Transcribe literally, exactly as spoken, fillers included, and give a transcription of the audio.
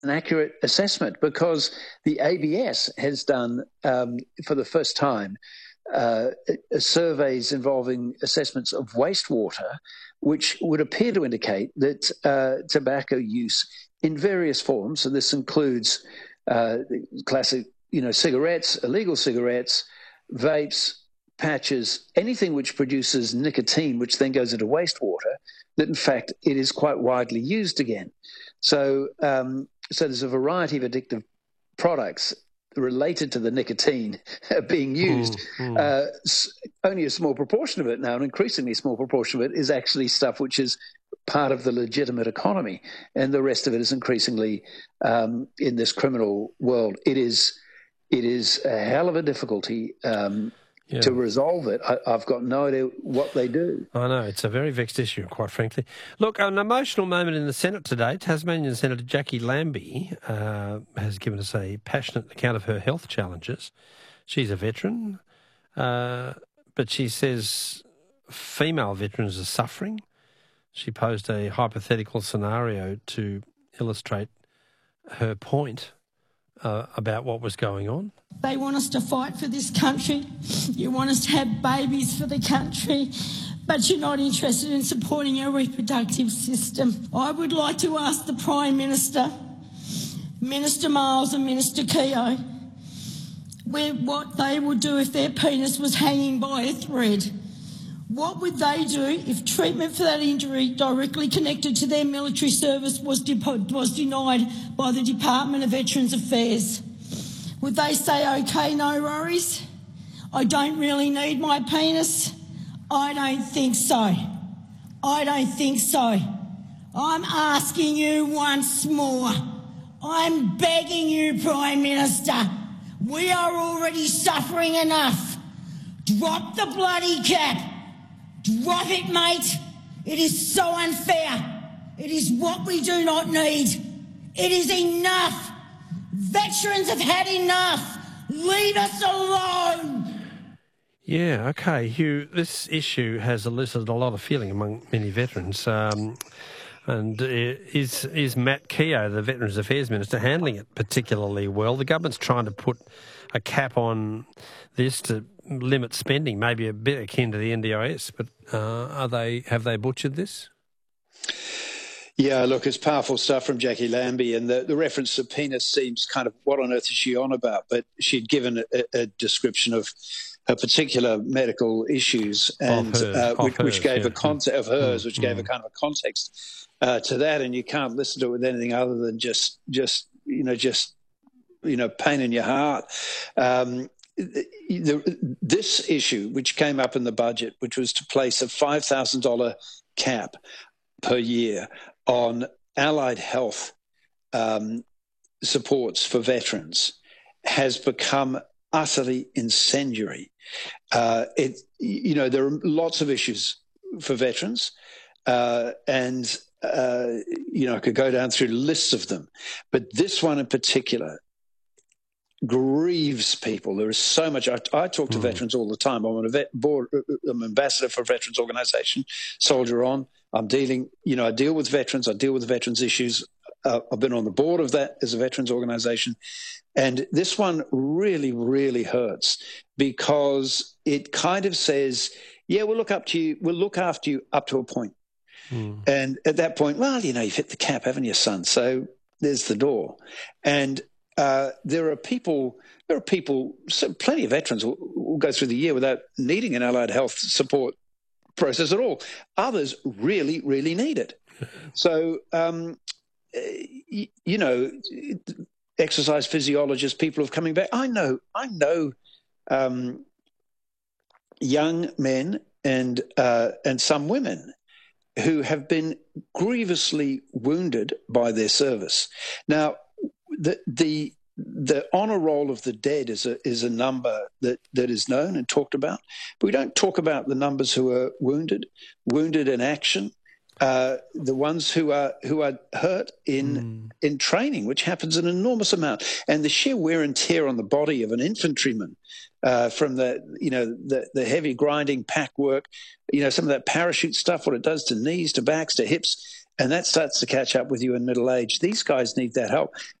an accurate assessment, because the A B S has done, um, for the first time, uh, surveys involving assessments of wastewater, which would appear to indicate that uh, tobacco use in various forms, and this includes uh, classic, you know, cigarettes, illegal cigarettes, vapes, patches, anything which produces nicotine, which then goes into wastewater, that in fact it is quite widely used again. So, um, so there's a variety of addictive products related to the nicotine being used. Mm, mm. Uh, only a small proportion of it now, an increasingly small proportion of it, is actually stuff which is part of the legitimate economy, and the rest of it is increasingly um, in this criminal world. It is, it is a hell of a difficulty um, yeah. to resolve it. I, I've got no idea what they do. I know, it's a very vexed issue, quite frankly. Look, an emotional moment in the Senate today. Tasmanian Senator Jackie Lambie uh, has given us a passionate account of her health challenges. She's a veteran, uh, but she says female veterans are suffering. She posed a hypothetical scenario to illustrate her point uh, about what was going on. They want us to fight for this country. You want us to have babies for the country, but you're not interested in supporting our reproductive system. I would like to ask the Prime Minister, Minister Miles and Minister Keogh, where, what they would do if their penis was hanging by a thread. What would they do if treatment for that injury directly connected to their military service was, de- was denied by the Department of Veterans Affairs? Would they say, OK, no worries, I don't really need my penis? I don't think so. I don't think so. I'm asking you once more. I'm begging you, Prime Minister. We are already suffering enough. Drop the bloody cap. Drop it, mate. It is so unfair. It is what we do not need. It is enough. Veterans have had enough. Leave us alone. Yeah, okay, Hugh, this issue has elicited a lot of feeling among many veterans. Um, and uh, is is Matt Keogh, the Veterans Affairs Minister, handling it particularly well? The government's trying to put a cap on this to limit spending, maybe a bit akin to the N D I S, but uh, are they have they butchered this? Yeah, look, it's powerful stuff from Jackie Lambie, and the, the reference to penis seems kind of, what on earth is she on about? But she'd given a, a description of her particular medical issues, and hers, uh, which, hers, which gave yeah. a context of hers, mm, which mm. gave a kind of a context uh, to that, and you can't listen to it with anything other than just, just you know, just you know, pain in your heart. Um, the, the, this issue, which came up in the budget, which was to place a five thousand dollars cap per year on allied health um, supports for veterans, has become utterly incendiary. Uh, it, you know, there are lots of issues for veterans, uh, and uh, you know, I could go down through lists of them, but this one in particular grieves people. There is so much. I, I talk to mm. veterans all the time. I'm, a vet board, I'm an ambassador for a veterans organisation, Soldier On. I'm dealing, you know, I deal with veterans. I deal with veterans issues. Uh, I've been on the board of that as a veterans organisation. And this one really, really hurts, because it kind of says, yeah, we'll look up to you. We'll look after you up to a point. Mm. And at that point, well, you know, you've hit the cap, haven't you, son? So there's the door. And Uh, there are people, there are people, so plenty of veterans will, will go through the year without needing an allied health support process at all. Others really, really need it. So, um, you, you know, exercise physiologists, people who are coming back. I know, I know um, young men and uh, and some women who have been grievously wounded by their service. Now, The, the the honour roll of the dead is a is a number that, that is known and talked about, but we don't talk about the numbers who are wounded, wounded in action, uh, the ones who are who are hurt in mm. in training, which happens an enormous amount, and the sheer wear and tear on the body of an infantryman uh, from the you know the the heavy grinding pack work, you know some of that parachute stuff, what it does to knees, to backs, to hips. and that starts to catch up with you in middle age. These guys need that help.